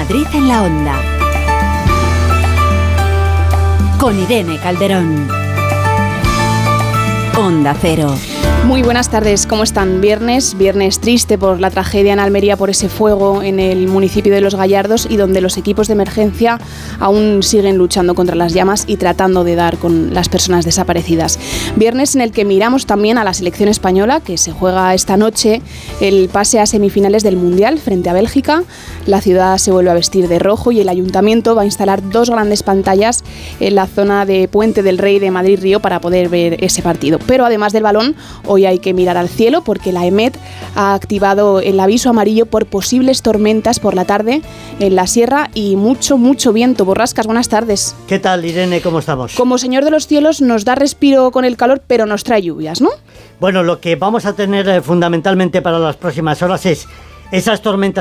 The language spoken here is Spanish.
Madrid en la Onda. Con Irene Calderón. Onda Cero. Muy buenas tardes, ¿cómo están? Viernes triste por la tragedia en Almería por ese fuego en el municipio de Los Gallardos y donde los equipos de emergencia aún siguen luchando contra las llamas y tratando de dar con las personas desaparecidas. Viernes en el que miramos también a la selección española, que se juega esta noche el pase a semifinales del Mundial frente a Bélgica. La ciudad se vuelve a vestir de rojo y el ayuntamiento va a instalar 2 grandes pantallas en la zona de Puente del Rey de Madrid-Río para poder ver ese partido. Pero además del balón, hoy hay que mirar al cielo porque la EMET ha activado el aviso amarillo por posibles tormentas por la tarde en la sierra y mucho viento. Borrascas, buenas tardes. ¿Qué tal, Irene? ¿Cómo estamos? Como señor de los cielos nos da respiro con el calor, pero nos trae lluvias, ¿no? Bueno, lo que vamos a tener fundamentalmente para las próximas horas es esas tormentas